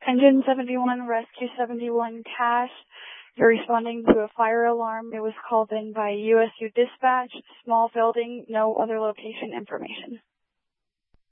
Engine 71, Rescue 71, Cache. You're responding to a fire alarm. It was called in by USU Dispatch. Small building, no other location information.